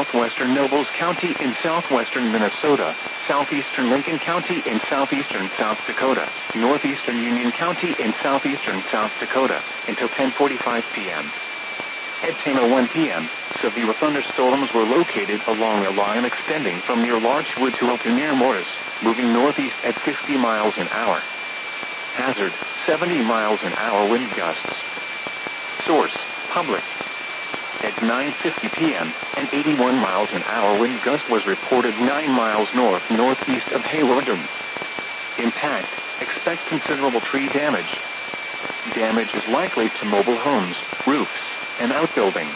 southwestern Nobles County in southwestern Minnesota, southeastern Lincoln County in southeastern South Dakota, northeastern Union County in southeastern South Dakota, until 10:45 p.m. At 10:01 p.m., severe thunderstorms were located along a line extending from near Larchwood to near Morris, moving northeast at 50 miles an hour. Hazard, 70 miles an hour wind gusts. Source, public. At 9:50 p.m., an 81 miles an hour wind gust was reported 9 miles northeast of Hawarden. Impact, expect considerable tree damage. Damage is likely to mobile homes, roofs, and outbuildings.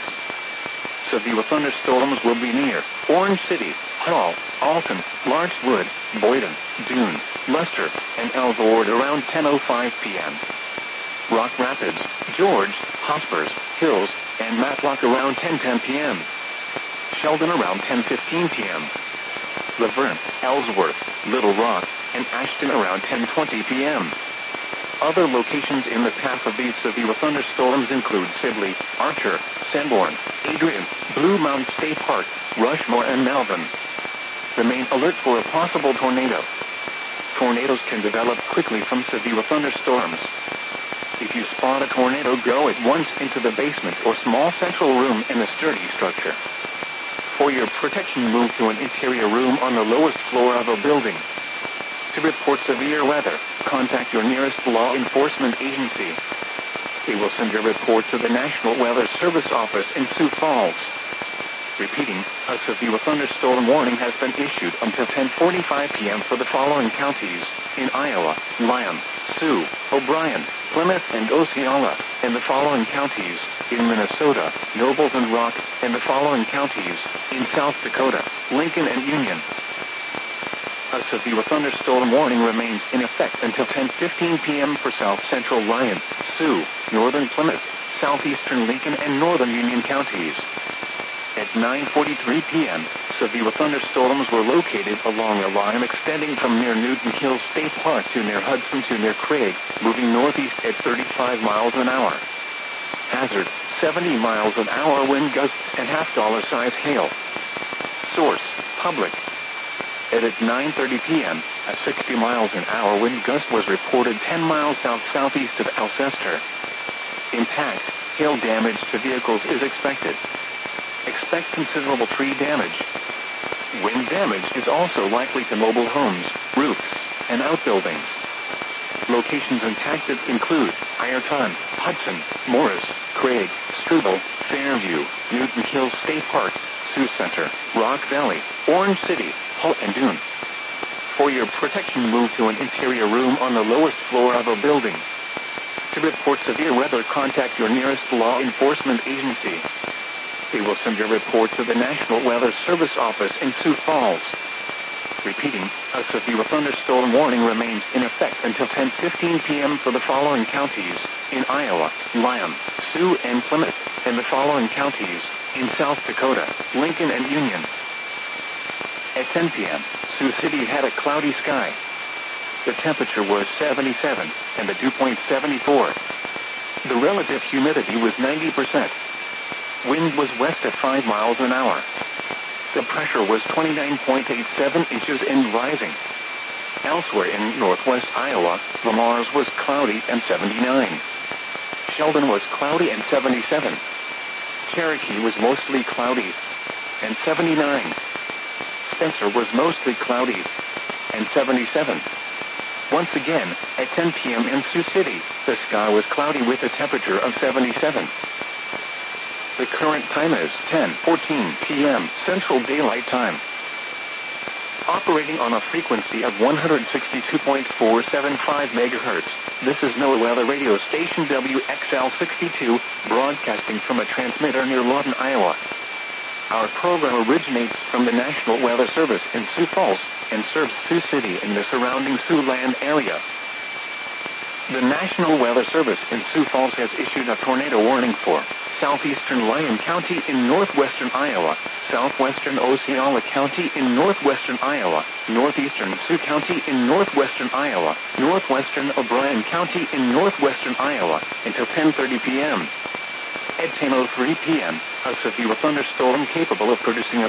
Severe thunderstorms will be near Orange City, Hall, Alton, Larchwood, Boyden, Dune, Luster, and Elmwood around 10:05 p.m. Rock Rapids, George, Hospers, Hills, and Matlock around 10:10 p.m. Sheldon around 10:15 p.m. Laverne, Ellsworth, Little Rock, and Ashton around 10:20 p.m. Other locations in the path of these severe thunderstorms include Sibley, Archer, Sanborn, Adrian, Blue Mountain State Park, Rushmore, and Melvin. Remain alert for a possible tornado. Tornadoes can develop quickly from severe thunderstorms. If you spot a tornado, go at once into the basement or small central room in a sturdy structure. For your protection, move to an interior room on the lowest floor of a building. To report severe weather, contact your nearest law enforcement agency. They will send your report to the National Weather Service office in Sioux Falls. Repeating, a severe thunderstorm warning has been issued until 10:45 p.m. for the following counties in Iowa: Lyon, Sioux, O'Brien, Plymouth, and Osceola, and the following counties in Minnesota: Nobles and Rock, and the following counties in South Dakota: Lincoln and Union. A severe thunderstorm warning remains in effect until 10:15 p.m. for South Central Lyon, Sioux, Northern Plymouth, Southeastern Lincoln, and Northern Union counties. At 9:43 p.m., severe thunderstorms were located along a line extending from near Newton Hills State Park to near Hudson to near Craig, moving northeast at 35 miles an hour. Hazard, 70 miles an hour wind gusts and $50 size hail. Source, public. At 9:30 p.m., a 60 miles an hour wind gust was reported 10 miles southeast of Alcester. Impact, hail damage to vehicles is expected. Expect considerable tree damage. Wind damage is also likely to mobile homes, roofs, and outbuildings. Locations impacted include Ironton, Hudson, Morris, Craig, Struble, Fairview, Newton Hills State Park, Sioux Center, Rock Valley, Orange City, Hull, and Dune. For your protection, move to an interior room on the lowest floor of a building. To report severe weather, contact your nearest law enforcement agency. They will send your report to the National Weather Service office in Sioux Falls. Repeating, a severe thunderstorm warning remains in effect until 10:15 p.m. for the following counties in Iowa: Lyon, Sioux, and Plymouth, and the following counties in South Dakota: Lincoln and Union. At 10 p.m., Sioux City had a cloudy sky. The temperature was 77, and the dew point 74. The relative humidity was 90%. Wind was west at 5 miles an hour. The pressure was 29.87 inches and rising. Elsewhere in northwest Iowa, Lamars was cloudy and 79. Sheldon was cloudy and 77. Cherokee was mostly cloudy and 79. Spencer was mostly cloudy and 77. Once again, at 10 p.m. in Sioux City, the sky was cloudy with a temperature of 77. The current time is 10:14 p.m. Central Daylight Time. Operating on a frequency of 162.475 megahertz, this is NOAA Weather Radio Station WXL62, broadcasting from a transmitter near Lawton, Iowa. Our program originates from the National Weather Service in Sioux Falls and serves Sioux City and the surrounding Siouxland area. The National Weather Service in Sioux Falls has issued a tornado warning for southeastern Lyon County in northwestern Iowa, southwestern Osceola County in northwestern Iowa, northeastern Sioux County in northwestern Iowa, northwestern O'Brien County in northwestern Iowa, until 10:30 p.m. At 10:03 p.m., a severe thunderstorm capable of producing a